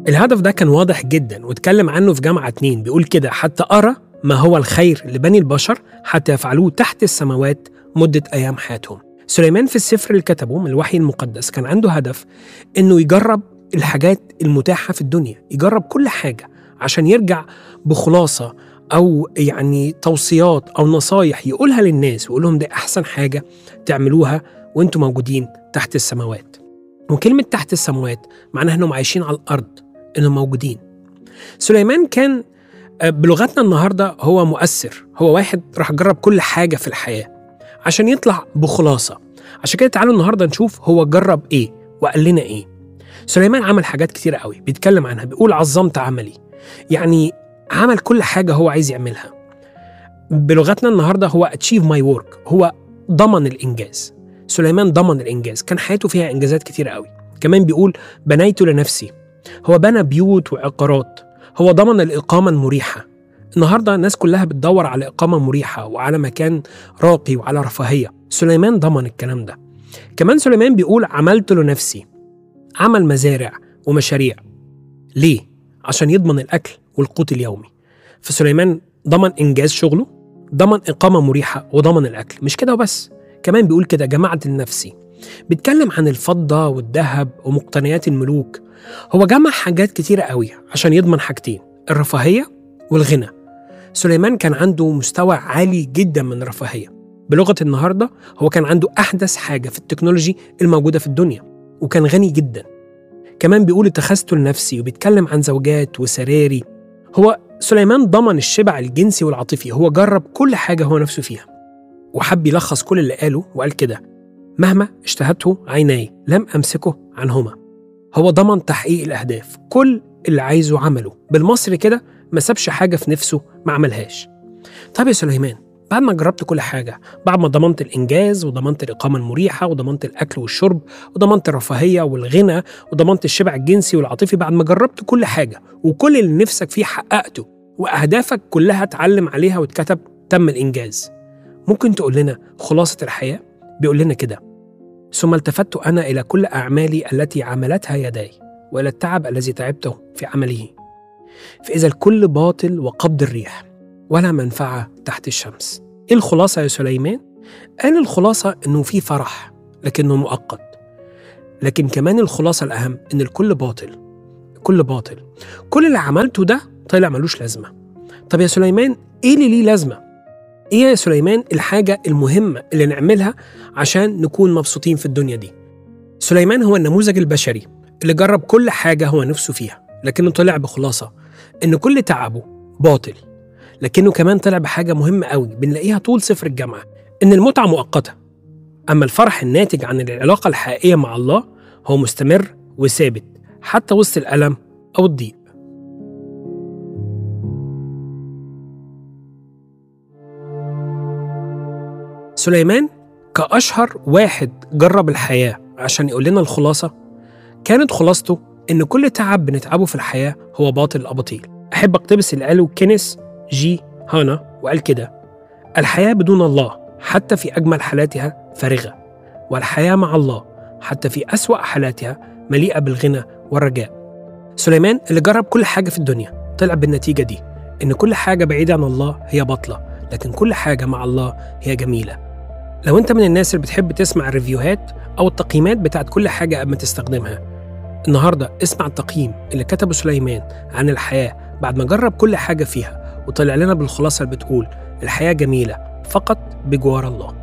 الهدف ده كان واضح جدا واتكلم عنه في جامعة 2. بيقول كده: حتى أرى ما هو الخير لبني البشر حتى يفعلوه تحت السماوات مدة أيام حياتهم. سليمان في السفر اللي كتبه من الوحي المقدس كان عنده هدف إنه يجرب الحاجات المتاحة في الدنيا، يجرب كل حاجة عشان يرجع بخلاصة أو يعني توصيات أو نصايح يقولها للناس ويقول لهم ده أحسن حاجة تعملوها وإنتوا موجودين تحت السماوات. وكلمة تحت السماوات معناها إنهم عايشين على الأرض، إنهم موجودين. سليمان كان بلغتنا النهاردة هو مؤثر، هو واحد راح جرب كل حاجة في الحياة عشان يطلع بخلاصة. عشان كده تعالوا النهاردة نشوف هو جرب إيه وقال لنا إيه. سليمان عمل حاجات كتيرة قوي بيتكلم عنها، بيقول عظمت عملي، يعني عمل كل حاجة هو عايز يعملها. بلغتنا النهاردة هو achieve my work، هو ضمن الإنجاز. سليمان ضمن الإنجاز، كان حياته فيها إنجازات كتيرة قوي. كمان بيقول بنيت لنفسي، هو بنى بيوت وعقارات، هو ضمن الإقامة المريحة. النهاردة الناس كلها بتدور على إقامة مريحة وعلى مكان راقي وعلى رفاهية. سليمان ضمن الكلام ده. كمان سليمان بيقول عملت لنفسي، عمل مزارع ومشاريع. ليه؟ عشان يضمن الأكل والقوت اليومي. فسليمان ضمن إنجاز شغله، ضمن إقامة مريحة، وضمن الأكل. مش كده وبس، كمان بيقول كده جمعت لنفسي. بيتكلم عن الفضة والذهب ومقتنيات الملوك. هو جمع حاجات كتيرة قوي عشان يضمن حاجتين: الرفاهية والغنى. سليمان كان عنده مستوى عالي جدا من الرفاهية. بلغة النهاردة هو كان عنده أحدث حاجة في التكنولوجي الموجودة في الدنيا، وكان غني جدا. كمان بيقول اتخذت لنفسي، وبيتكلم عن زوجات وسراري. هو سليمان ضمن الشبع الجنسي والعاطفي، هو جرب كل حاجة هو نفسه فيها وحب يلخص كل اللي قاله وقال كده: مهما اشتهته عيناي لم أمسكه عنهما. هو ضمن تحقيق الأهداف، كل اللي عايزه عمله. بالمصري كده ما سابش حاجة في نفسه ما عملهاش. طب يا سليمان، بعد ما جربت كل حاجة، بعد ما ضمنت الإنجاز وضمنت الإقامة المريحة وضمنت الأكل والشرب وضمنت الرفاهية والغنى وضمنت الشبع الجنسي والعاطفي، بعد ما جربت كل حاجة وكل اللي نفسك فيه حققته وأهدافك كلها اتعلم عليها واتكتب تم الإنجاز، ممكن تقول لنا خلاصة الحياة؟ بيقول لنا كده: ثم التفت أنا إلى كل أعمالي التي عملتها يداي وإلى التعب الذي تعبته في عمله، فإذا الكل باطل وقبض الريح ولا منفعة تحت الشمس. إيه الخلاصة يا سليمان؟ قال الخلاصة إنه في فرح لكنه مؤقت، لكن كمان الخلاصة الأهم إن الكل باطل. كل باطل، كل اللي عملته ده طلع ملوش لازمة. طب يا سليمان، إيه اللي ليه لازمة؟ إيه يا سليمان الحاجة المهمة اللي نعملها عشان نكون مبسوطين في الدنيا دي؟ سليمان هو النموذج البشري اللي جرب كل حاجة هو نفسه فيها، لكنه طلع بخلاصة إن كل تعبه باطل. لكنه كمان طلع بحاجة مهمة قوي بنلاقيها طول سفر الجامعة، إن المتعة مؤقتة، أما الفرح الناتج عن العلاقة الحقيقية مع الله هو مستمر وثابت حتى وسط الألم أو الضيق. سليمان كأشهر واحد جرب الحياة عشان يقول لنا الخلاصة، كانت خلاصته إن كل تعب بنتعبه في الحياة هو باطل الأباطيل. أحب أقتبس اللي قاله كينيث جي هانا وقال كده: الحياة بدون الله حتى في أجمل حالاتها فارغة، والحياة مع الله حتى في أسوأ حالاتها مليئة بالغنى والرجاء. سليمان اللي جرب كل حاجة في الدنيا طلع بالنتيجة دي، إن كل حاجة بعيدة عن الله هي باطلة، لكن كل حاجة مع الله هي جميلة. لو أنت من الناس اللي بتحب تسمع الريفيوهات أو التقييمات بتاعت كل حاجة قبل ما تستخدمها، النهاردة اسمع التقييم اللي كتبه سليمان عن الحياة بعد ما جرب كل حاجة فيها وطلع لنا بالخلاصة اللي بتقول: الحياة جميلة فقط بجوار الله.